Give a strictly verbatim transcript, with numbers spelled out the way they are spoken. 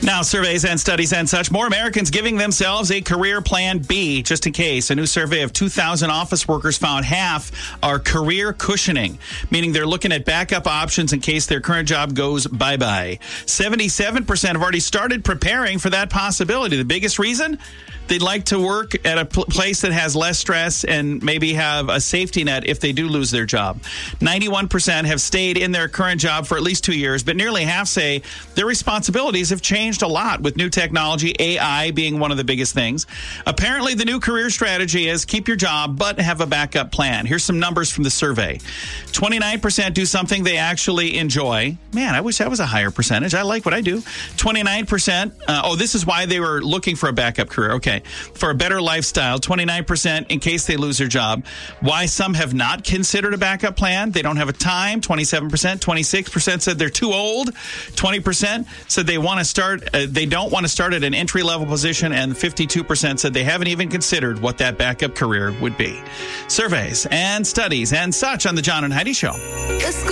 Now, surveys and studies and such, more Americans giving themselves a career plan B, just in case. A new survey of two thousand office workers found half are career cushioning, meaning they're looking at backup options in case their current job goes bye-bye. seventy-seven percent have already started preparing for that possibility. The biggest reason? They'd like to work at a pl- place that has less stress and maybe have a safety net if they do lose their job. ninety-one percent have stayed in their current job for at least two years, but nearly half say their responsibilities have changed a lot with new technology, A I being one of the biggest things. Apparently, the new career strategy is keep your job, but have a backup plan. Here's some numbers from the survey. twenty-nine percent do something they actually enjoy. Man, I wish that was a higher percentage. I like what I do. twenty-nine percent, uh, oh, this is why they were looking for a backup career. Okay. For a better lifestyle, twenty-nine percent in case they lose their job. Why some have not considered a backup plan? They don't have a time, twenty-seven percent. twenty-six percent said they're too old. twenty percent said they want to start, uh, they don't want to start at an entry-level position, and fifty-two percent said they haven't even considered what that backup career would be. Surveys and studies and such on the John and Heidi Show.